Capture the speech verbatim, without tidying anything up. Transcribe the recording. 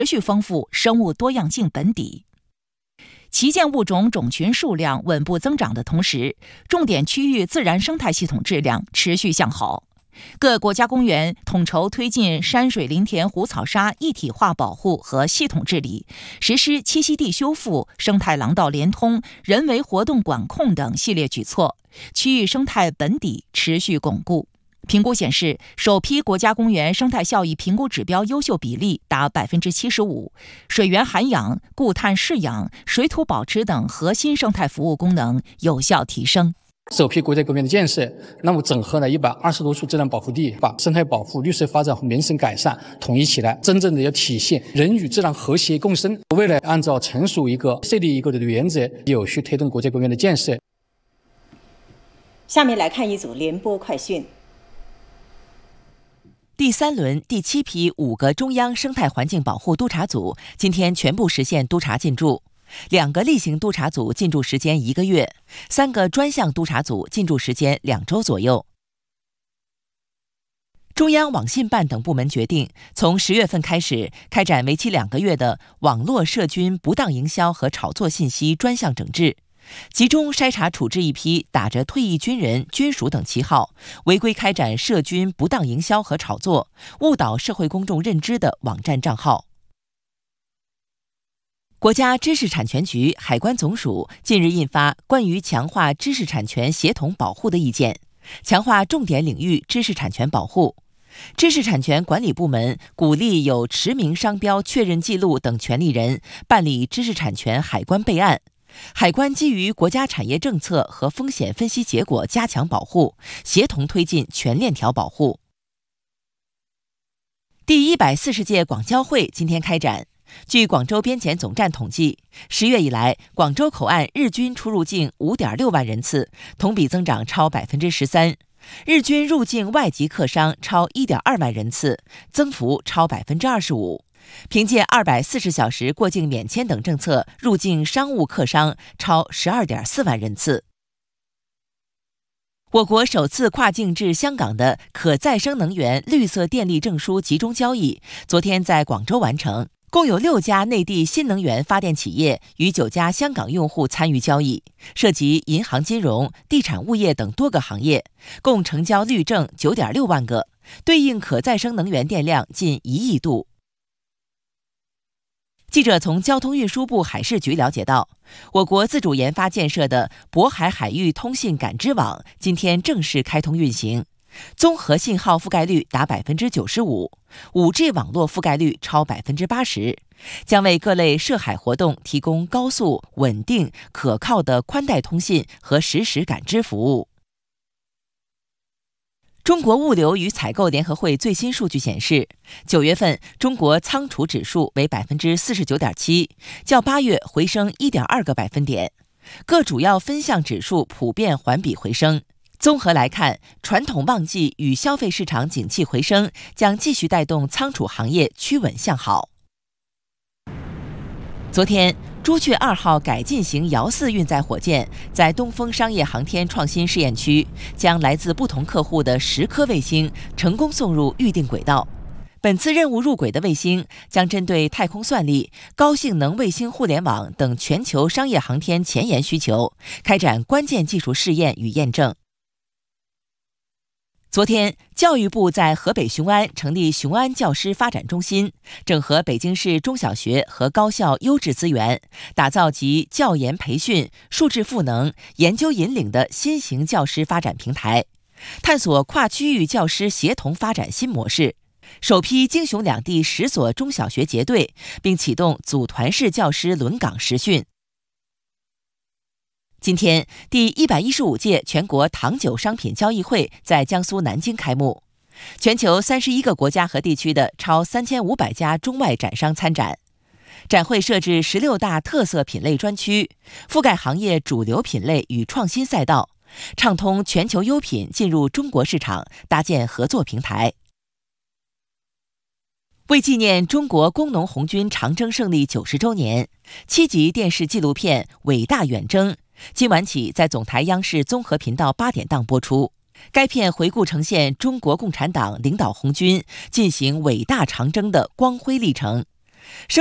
持续丰富生物多样性本底。旗舰物种种群数量稳步增长的同时，重点区域自然生态系统质量持续向好。各国家公园统筹推进山水林田湖草沙一体化保护和系统治理，实施栖息地修复、生态廊道连通、人为活动管控等系列举措，区域生态本底持续巩固。评估显示，首批国家公园生态效益评估指标优秀比例达百分之七十五，水源涵养、固碳释养、水土保持等核心生态服务功能有效提升。 首批国家公园的建设，那么整合了一百二十多处自然保护地，把生态保护、绿色发展和民生改善统一起来，真正的要体现人与自然和谐共生。为了按照成熟一个、设立一个的原则，有序推动国家公园的建设。 下面来看一组联播快讯。 第三轮第七批五个中央生态环境保护督察组今天全部实现督查进驻，两个例行督查组进驻时间一个月，三个专项督查组进驻时间两周左右。中央网信办等部门决定，从十月份开始开展为期两个月的网络涉军不当营销和炒作信息专项整治，集中筛查处置一批打着退役军人、军属等旗号，违规开展涉军不当营销和炒作，误导社会公众认知的网站账号。国家知识产权局、海关总署近日印发关于强化知识产权协同保护的意见，强化重点领域知识产权保护。知识产权管理部门鼓励有持名商标确认记录等权利人办理知识产权海关备案。海关基于国家产业政策和风险分析结果加强保护，协同推进全链条保护。第一百四十届广交会今天开展。据广州边检总站统计，十月以来，广州口岸日均出入境 五点六万人次，同比增长超 百分之十三。日均入境外籍客商超 一点二万人次，增幅超 百分之二十五。凭借二百四十小时过境免签等政策，入境商务客商超 十二点四万人次。我国首次跨境至香港的可再生能源绿色电力证书集中交易，昨天在广州完成。共有六家内地新能源发电企业与九家香港用户参与交易，涉及银行金融、地产物业等多个行业，共成交绿证 九点六万个，对应可再生能源电量近一亿度。记者从交通运输部海事局了解到，我国自主研发建设的渤海海域通信感知网今天正式开通运行。综合信号覆盖率达 百分之九十五， 五 G 网络覆盖率超 百分之八十， 将为各类涉海活动提供高速、稳定、可靠的宽带通信和实时感知服务。中国物流与采购联合会最新数据显示，九月份中国仓储指数为 百分之四十九点七， 较八月回升 一点二个百分点，各主要分项指数普遍环比回升。综合来看，传统旺季与消费市场景气回升将继续带动仓储行业趋稳向好。昨天，朱雀二号改进型遥四运载火箭在东风商业航天创新试验区将来自不同客户的十颗卫星成功送入预定轨道。本次任务入轨的卫星将针对太空算力、高性能卫星互联网等全球商业航天前沿需求，开展关键技术试验与验证。昨天，教育部在河北雄安成立雄安教师发展中心，整合北京市中小学和高校优质资源，打造集教研培训、数质赋能、研究引领的新型教师发展平台，探索跨区域教师协同发展新模式。首批京雄两地十所中小学结对，并启动组团式教师轮岗实训。今天，第一百一十五届全国糖酒商品交易会在江苏南京开幕，全球三十一个国家和地区的超三千五百家中外展商参展。展会设置十六大特色品类专区，覆盖行业主流品类与创新赛道，畅通全球优品进入中国市场，搭建合作平台。为纪念中国工农红军长征胜利九十周年，七集电视纪录片《伟大远征》今晚起在总台央视综合频道八点档播出。该片回顾呈现中国共产党领导红军进行伟大长征的光辉历程，